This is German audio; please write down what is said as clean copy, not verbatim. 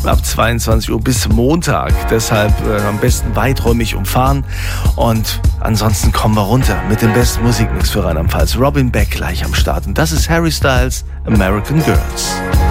ab 22 Uhr bis Montag. Deshalb am besten weiträumig umfahren. Und ansonsten kommen wir runter mit dem besten Musikmix für Rheinland-Pfalz. Robin Beck gleich am Start. Und das ist Harry Styles, American Girls.